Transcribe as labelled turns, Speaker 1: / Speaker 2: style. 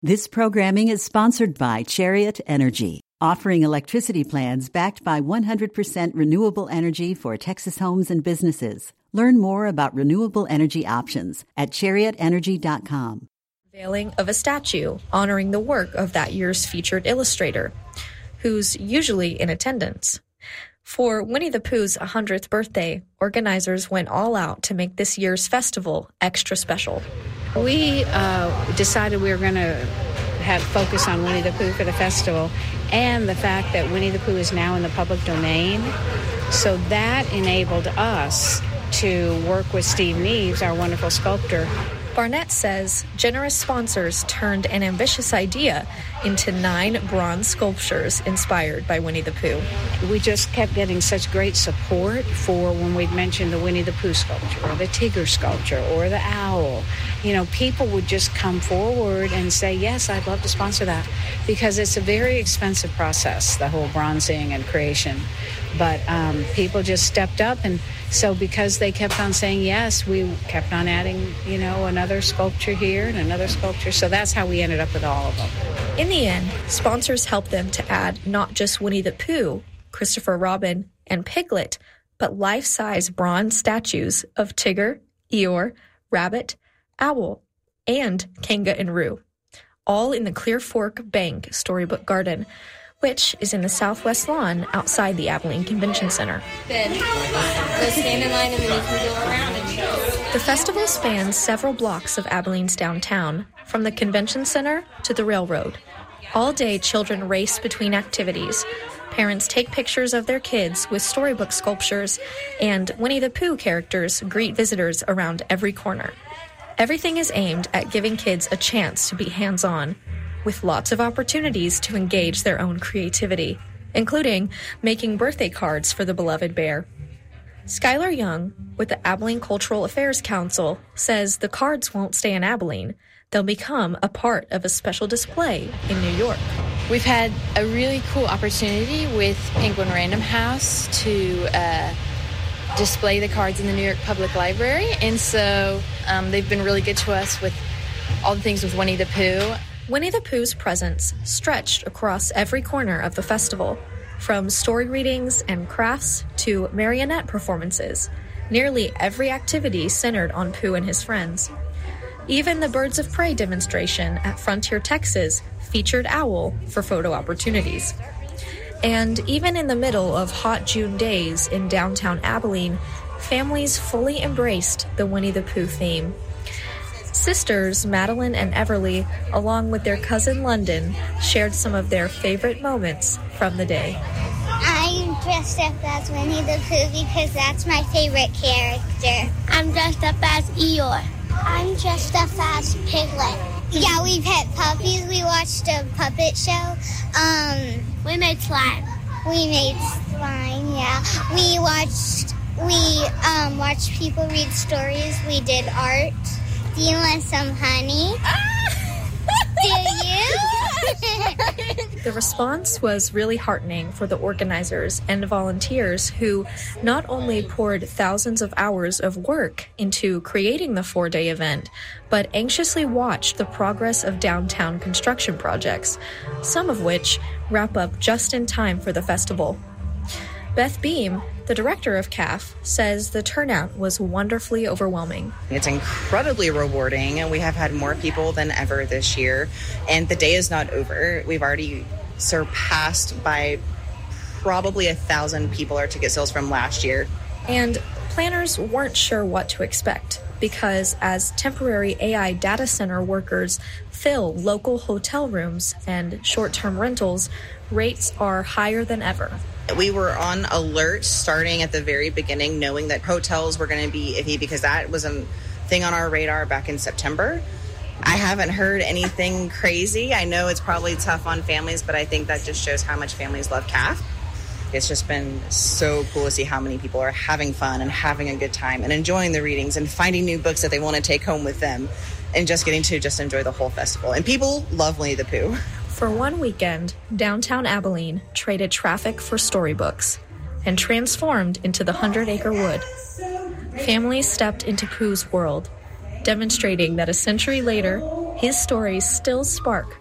Speaker 1: This programming is sponsored by Chariot Energy, offering electricity plans backed by 100% renewable energy for Texas homes and businesses. Learn more about renewable energy options at chariotenergy.com.
Speaker 2: Unveiling of a statue honoring the work of that year's featured illustrator, who's usually in attendance. For Winnie the Pooh's 100th birthday, organizers went all out to make this year's festival extra special.
Speaker 3: We decided we were going to have focus on Winnie the Pooh for the festival, and the fact that Winnie the Pooh is now in the public domain. So that enabled us to work with Steve Neves, our wonderful sculptor.
Speaker 2: Barnett says generous sponsors turned an ambitious idea into 9 bronze sculptures inspired by Winnie the Pooh.
Speaker 3: We just kept getting such great support for when we'd mentioned the Winnie the Pooh sculpture or the Tigger sculpture or the owl. You know, people would just come forward and say, yes, I'd love to sponsor that, because it's a very expensive process, the whole bronzing and creation. But people just stepped up, and so because they kept on saying yes, we kept on adding, another sculpture here and another sculpture. So that's how we ended up with all of them.
Speaker 2: In the end, sponsors helped them to add not just Winnie the Pooh, Christopher Robin, and Piglet, but life-size bronze statues of Tigger, Eeyore, Rabbit, Owl, and Kanga and Roo, all in the Clear Fork Bank Storybook Garden, which is in the southwest lawn outside the Abilene Convention Center.
Speaker 4: Good. So stand in line and then you can go around and
Speaker 2: The festival spans several blocks of Abilene's downtown, from the convention center to the railroad. All day, children race between activities. Parents take pictures of their kids with storybook sculptures, and Winnie the Pooh characters greet visitors around every corner. Everything is aimed at giving kids a chance to be hands-on, with lots of opportunities to engage their own creativity, including making birthday cards for the beloved bear. Skylar Young, with the Abilene Cultural Affairs Council, says the cards won't stay in Abilene. They'll become a part of a special display in New York.
Speaker 5: We've had a really cool opportunity with Penguin Random House to display the cards in the New York Public Library, and so they've been really good to us with all the things with Winnie the Pooh.
Speaker 2: Winnie the Pooh's presence stretched across every corner of the festival, from story readings and crafts to marionette performances. Nearly every activity centered on Pooh and his friends. Even the Birds of Prey demonstration at Frontier, Texas, featured Owl for photo opportunities. And even in the middle of hot June days in downtown Abilene, families fully embraced the Winnie the Pooh theme. Sisters Madeline and Everly, along with their cousin London, shared some of their favorite moments from the day.
Speaker 6: I'm dressed up as Winnie the Pooh because that's my favorite character. I'm dressed up as Eeyore. I'm dressed up as Piglet. Yeah, we pet puppies. We watched a puppet show. We made slime. Yeah. We watched people read stories. We did art. Do you want some honey? Do you?
Speaker 2: The response was really heartening for the organizers and volunteers who not only poured thousands of hours of work into creating the 4-day event, but anxiously watched the progress of downtown construction projects, some of which wrap up just in time for the festival. Beth Beam, the director of CAF, says the turnout was wonderfully overwhelming.
Speaker 7: It's incredibly rewarding, and we have had more people than ever this year, and the day is not over. We've already surpassed by probably 1,000 people our ticket sales from last year.
Speaker 2: And planners weren't sure what to expect, because as temporary AI data center workers fill local hotel rooms and short-term rentals, rates are higher than ever.
Speaker 7: We were on alert starting at the very beginning, knowing that hotels were going to be iffy because that was a thing on our radar back in September. I haven't heard anything crazy. I know it's probably tough on families, but I think that just shows how much families love CAF. It's just been so cool to see how many people are having fun and having a good time and enjoying the readings and finding new books that they want to take home with them and just getting to just enjoy the whole festival. And people love Winnie the Pooh.
Speaker 2: For one weekend, downtown Abilene traded traffic for storybooks and transformed into the 100-acre wood. Families stepped into Pooh's world, demonstrating that a century later, His stories still spark